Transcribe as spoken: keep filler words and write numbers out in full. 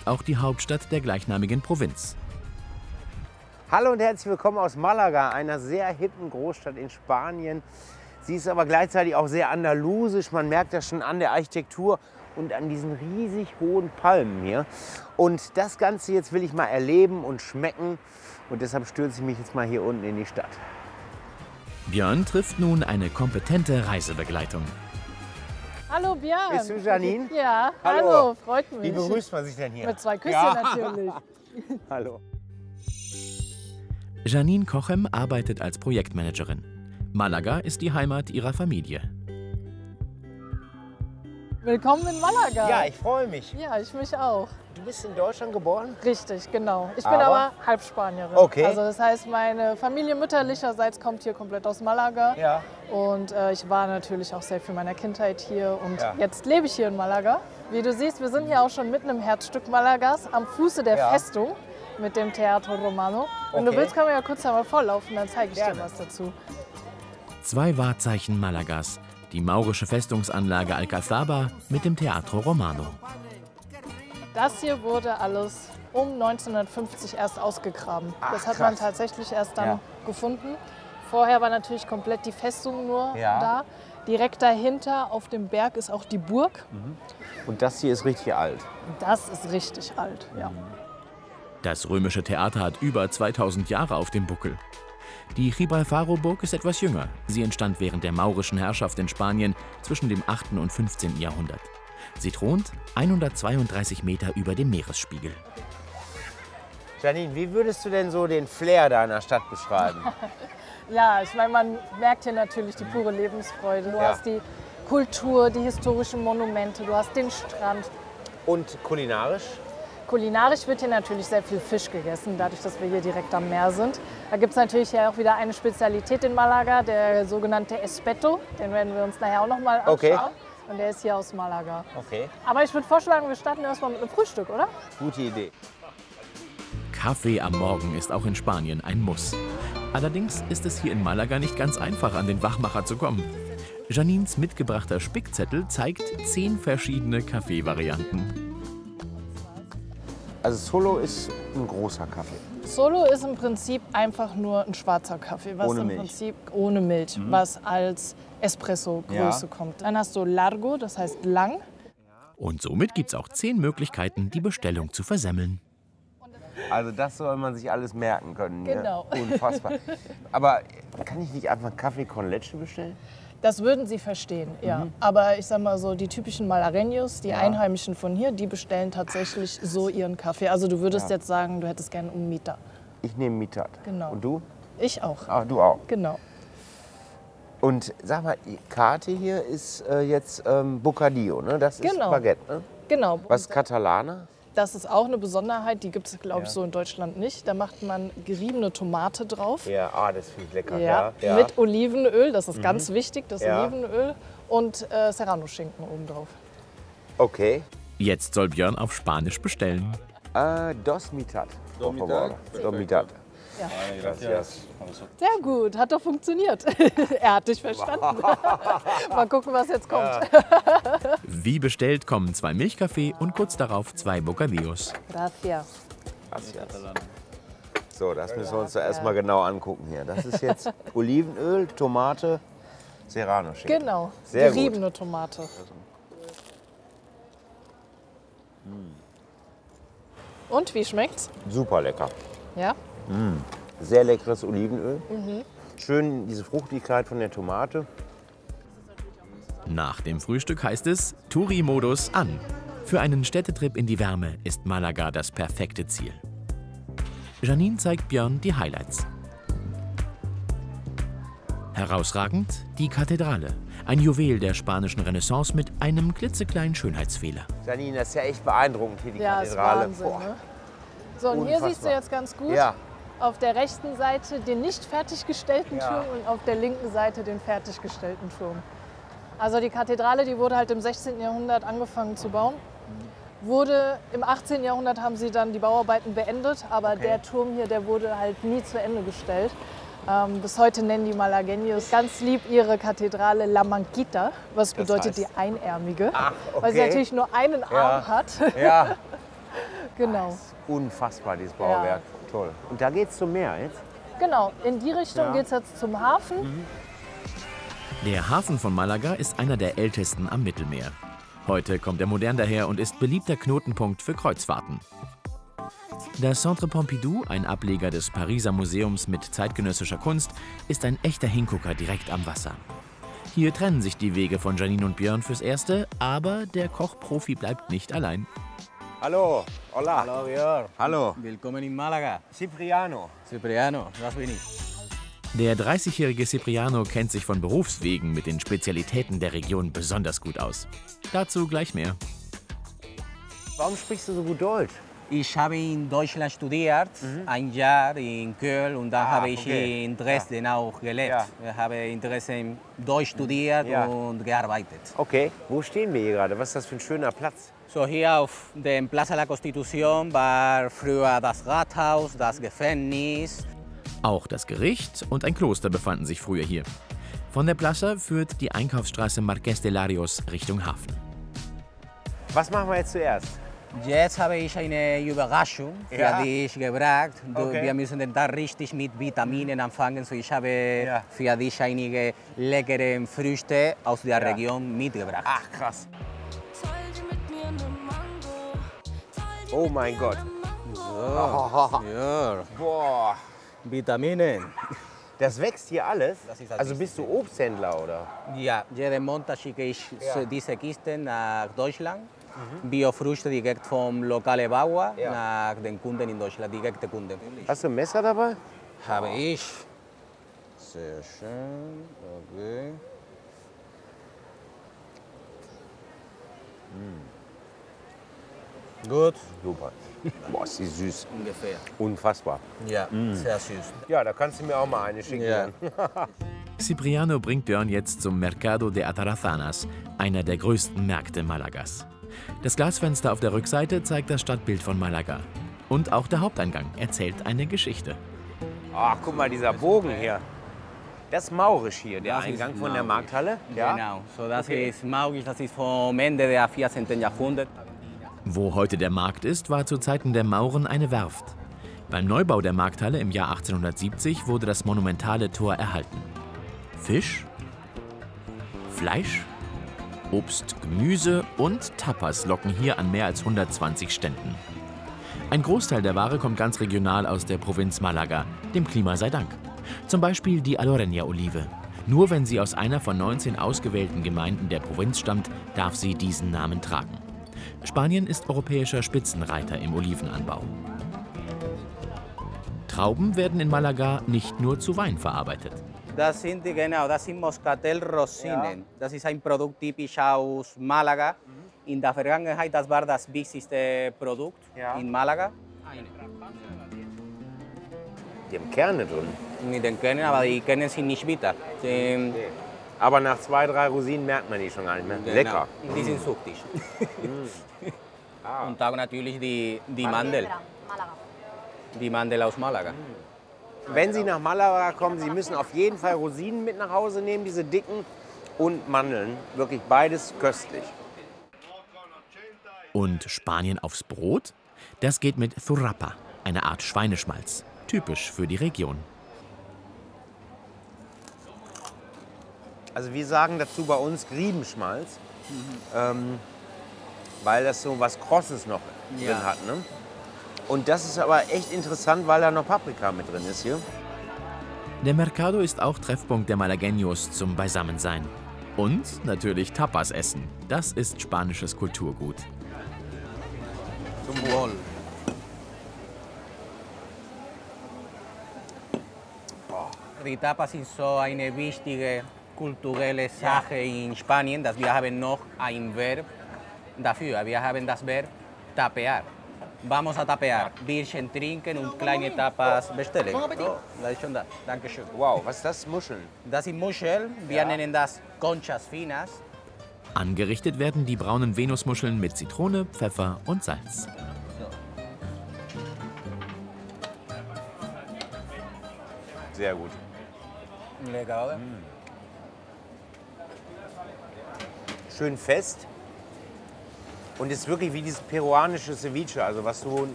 ist auch die Hauptstadt der gleichnamigen Provinz. Hallo und herzlich willkommen aus Malaga, einer sehr hippen Großstadt in Spanien. Sie ist aber gleichzeitig auch sehr andalusisch. Man merkt das schon an der Architektur und an diesen riesig hohen Palmen hier. Und das Ganze jetzt will ich mal erleben und schmecken. Und deshalb stürze ich mich jetzt mal hier unten in die Stadt. Björn trifft nun eine kompetente Reisebegleitung. Hallo Björn. Bist du Janine? Ja, hallo. hallo, freut mich. Wie begrüßt man sich denn hier? Mit zwei Küsschen ja. natürlich. Hallo. Janine Kochem arbeitet als Projektmanagerin. Malaga ist die Heimat ihrer Familie. Willkommen in Malaga. Ja, ich freue mich. Ja, ich mich auch. Du bist in Deutschland geboren? Richtig, genau. Ich bin Aber? aber Halbspanierin. Okay. Also das heißt, meine Familie mütterlicherseits kommt hier komplett aus Malaga. Ja. Und äh, ich war natürlich auch sehr viel meiner Kindheit hier. Und Ja. jetzt lebe ich hier in Malaga. Wie du siehst, wir sind hier auch schon mitten im Herzstück Malagas, am Fuße der Ja. Festung mit dem Teatro Romano. Wenn du Okay. willst, können wir ja kurz einmal vorlaufen, dann zeige ich Gerne. dir was dazu. Zwei Wahrzeichen Malagas, die maurische Festungsanlage Alcazaba mit dem Teatro Romano. Das hier wurde alles um neunzehnhundertfünfzig erst ausgegraben. Ach, das hat man krass. tatsächlich erst dann Ja. gefunden. Vorher war natürlich komplett die Festung nur Ja. da. Direkt dahinter auf dem Berg ist auch die Burg. Und das hier ist richtig alt. Das ist richtig alt. Ja. Das römische Theater hat über zweitausend Jahre auf dem Buckel. Die Gibralfaro-Burg ist etwas jünger. Sie entstand während der maurischen Herrschaft in Spanien zwischen dem achten und fünfzehnten Jahrhundert. Sie thront hundertzweiunddreißig Meter über dem Meeresspiegel. Janine, wie würdest du denn so den Flair deiner Stadt beschreiben? Ja, ich meine, man merkt hier natürlich die pure Lebensfreude. Du Ja. hast die Kultur, die historischen Monumente, du hast den Strand. Und kulinarisch? Kulinarisch wird hier natürlich sehr viel Fisch gegessen, dadurch, dass wir hier direkt am Meer sind. Da gibt es natürlich ja auch wieder eine Spezialität in Malaga, der sogenannte Espeto. Den werden wir uns nachher auch noch mal anschauen. Okay. Und der ist hier aus Malaga. Okay, Aber ich würde vorschlagen, wir starten erstmal mit einem Frühstück, oder? gute Idee. Kaffee am Morgen ist auch in Spanien ein Muss. Allerdings ist es hier in Malaga nicht ganz einfach, an den Wachmacher zu kommen. Janines mitgebrachter Spickzettel zeigt zehn verschiedene Kaffeevarianten. Also Solo ist ein großer Kaffee. Solo ist im Prinzip einfach nur ein schwarzer Kaffee, was Ohne im Milch. Prinzip ohne Milch, was als Espresso-Größe Ja. kommt. Dann hast du Largo, das heißt lang. Und somit gibt es auch zehn Möglichkeiten, die Bestellung zu versemmeln. Also das soll man sich alles merken können. Genau. Ja? Unfassbar. Aber kann ich nicht einfach Kaffee con leche bestellen? Das würden sie verstehen, ja. Mhm. Aber ich sag mal so, die typischen Malagueños, die Ja. Einheimischen von hier, die bestellen tatsächlich so ihren Kaffee. Also du würdest Ja. jetzt sagen, du hättest gerne un Mita. Ich nehme Mitat. Genau. Und du? Ich auch. Ah, du auch. Genau. Und sag mal, die Karte hier ist äh, jetzt ähm, Bocadillo, ne? Das ist Genau. Baguette, ne? Genau. Was ist Catalana? Das ist auch eine Besonderheit, die gibt es, glaube ich, Ja. so in Deutschland nicht. Da macht man geriebene Tomate drauf. Ja, ah, das finde ich lecker. Ja, Ja, ja. mit Olivenöl, das ist ganz wichtig, das Ja. Olivenöl. Und äh, Serrano-Schinken obendrauf. Okay. Jetzt soll Björn auf Spanisch bestellen. Äh, dos Mitat. Por favor. Dos Mitat. Ja. Gracias. Sehr gut, hat doch funktioniert. Er hat dich verstanden. Mal gucken, was jetzt kommt. Wie bestellt kommen zwei Milchkaffee und kurz darauf zwei Bocadillos. Gracias. Gracias. So, das müssen wir uns da erstmal genau angucken hier. Das ist jetzt Olivenöl, Tomate, Serrano-Schinken. Genau, Sehr geriebene Tomate. Und wie schmeckt's? Super lecker. Ja? Sehr leckeres Olivenöl. Schön diese Fruchtigkeit von der Tomate. Nach dem Frühstück heißt es Touri-Modus an. Für einen Städtetrip in die Wärme ist Malaga das perfekte Ziel. Janine zeigt Björn die Highlights. Herausragend die Kathedrale, ein Juwel der spanischen Renaissance mit einem klitzekleinen Schönheitsfehler. Janine, das ist ja echt beeindruckend hier, die Ja, ist Kathedrale. Wahnsinn. Boah. Ne? So, und hier Unfassbar. siehst du jetzt ganz gut Ja. auf der rechten Seite den nicht fertiggestellten Ja. Turm und auf der linken Seite den fertiggestellten Turm. Also die Kathedrale, die wurde halt im sechzehnten Jahrhundert angefangen zu bauen. Wurde im achtzehnten Jahrhundert haben sie dann die Bauarbeiten beendet, aber Okay. der Turm hier, der wurde halt nie zu Ende gestellt. Ähm, bis heute nennen die Malagueños ganz lieb ihre Kathedrale La Manquita, was Das bedeutet heißt? die Einärmige, Ach, weil sie okay. natürlich nur einen Arm Ja. hat. Ja, Genau. Das ist unfassbar, dieses Bauwerk. Ja. Toll. Und da geht es zum Meer jetzt? Genau, in die Richtung Ja. geht es jetzt zum Hafen. Mhm. Der Hafen von Malaga ist einer der ältesten am Mittelmeer. Heute kommt er modern daher und ist beliebter Knotenpunkt für Kreuzfahrten. Das Centre Pompidou, ein Ableger des Pariser Museums mit zeitgenössischer Kunst, ist ein echter Hingucker direkt am Wasser. Hier trennen sich die Wege von Janine und Björn fürs Erste, aber der Kochprofi bleibt nicht allein. Hallo, hola. Hallo Björn. Hallo. Willkommen in Malaga. Cipriano. Cipriano, das bin ich. Der dreißigjährige Cipriano kennt sich von Berufswegen mit den Spezialitäten der Region besonders gut aus. Dazu gleich mehr. Warum sprichst du so gut Deutsch? Ich habe in Deutschland studiert, Mhm. ein Jahr in Köln und dann Ah, habe ich okay. in Dresden auch gelebt. Ja. Ich habe Interesse in Deutsch studiert Ja. und gearbeitet. Okay, wo stehen wir hier gerade? Was ist das für ein schöner Platz? So hier auf dem Plaza de la Constitución war früher das Rathaus, das Gefängnis. Auch das Gericht und ein Kloster befanden sich früher hier. Von der Plaza führt die Einkaufsstraße Marqués de Larios Richtung Hafen. Was machen wir jetzt zuerst? Jetzt habe ich eine Überraschung für Ja. dich gebracht. Du, Okay. Wir müssen den Tag richtig mit Vitaminen anfangen. So ich habe Ja. für dich einige leckere Früchte aus der Ja. Region mitgebracht. Ach, krass. Oh mein Gott. So. Ja. Boah. Vitaminen. Das wächst hier alles? Das ist das Also bist du Obsthändler, oder? Ja, jeden Montag schicke ich Ja. so diese Kisten nach Deutschland. Biofrüchte direkt vom lokalen Bauer Ja. nach den Kunden in Deutschland, direkte Kunden. Hast du ein Messer dabei? Habe ich. Sehr schön. Okay. Gut. Super. Boah, ist die süß. Ungefähr. Unfassbar. Ja, sehr süß. Ja, da kannst du mir auch mal eine schicken. Ja. dann. Cipriano bringt Björn jetzt zum Mercado de Atarazanas, einer der größten Märkte Malagas. Das Glasfenster auf der Rückseite zeigt das Stadtbild von Malaga. Und auch der Haupteingang erzählt eine Geschichte. Ach, guck mal, dieser Bogen hier. Das ist maurisch hier, der Das ist Eingang von der maurisch. Markthalle. Genau. So, das Okay. ist maurisch, das ist vom Ende des vierzehnten Jahrhunderts. Wo heute der Markt ist, war zu Zeiten der Mauren eine Werft. Beim Neubau der Markthalle im Jahr achtzehnhundertsiebzig wurde das monumentale Tor erhalten. Fisch, Fleisch, Obst, Gemüse und Tapas locken hier an mehr als hundertzwanzig Ständen. Ein Großteil der Ware kommt ganz regional aus der Provinz Malaga, dem Klima sei Dank. Zum Beispiel die Alorreña-Olive. Nur wenn sie aus einer von neunzehn ausgewählten Gemeinden der Provinz stammt, darf sie diesen Namen tragen. Spanien ist europäischer Spitzenreiter im Olivenanbau. Trauben werden in Malaga nicht nur zu Wein verarbeitet. Das sind, die- genau, das sind Moscatel-Rosinen. Das ist ein Produkt typisch aus Malaga. In der Vergangenheit, das war das wichtigste Produkt Ja. in Malaga. Die haben Kerne drin. Mit den Kernen, aber die Kerne sind nicht bitter. Die, Aber nach zwei, drei Rosinen merkt man die schon gar nicht mehr. genau, Lecker. Die sind suchtig. Und auch natürlich die, die Mandel. Die Mandel aus Malaga. Wenn Sie nach Malaga kommen, Sie müssen auf jeden Fall Rosinen mit nach Hause nehmen, diese dicken, und Mandeln. Wirklich beides köstlich. Und Spanien aufs Brot? Das geht mit Zurrapa, eine Art Schweineschmalz, typisch für die Region. Also wir sagen dazu bei uns Griebenschmalz, ähm, weil das so was Krosses noch Ja. drin hat. Ne? Und das ist aber echt interessant, weil da noch Paprika mit drin ist hier. Der Mercado ist auch Treffpunkt der Malagueños zum Beisammensein. Und natürlich Tapas essen. Das ist spanisches Kulturgut. Zum Wohl. Die Tapas sind so eine wichtige kulturelle Sache in Spanien, dass wir haben noch ein Verb dafür. Wir haben das Verb tapear. Vamos a tapear. Bierchen trinken und kleine Tapas bestellen. Oh, das ist schon da. Dankeschön. Wow, was ist das? Muscheln? Das sind Muscheln. Wir nennen das Conchas finas. Angerichtet werden die braunen Venusmuscheln mit Zitrone, Pfeffer und Salz. Sehr gut. Lecker, oder? Schön fest. Und es ist wirklich wie dieses peruanische Ceviche, also was du